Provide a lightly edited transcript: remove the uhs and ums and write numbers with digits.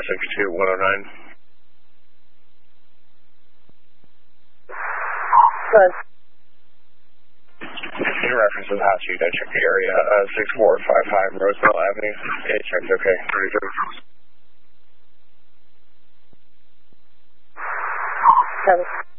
462-109. Good. In reference to the hot sheet, I checked the area, 6455 Roosevelt Avenue. Okay, checked, okay. 37.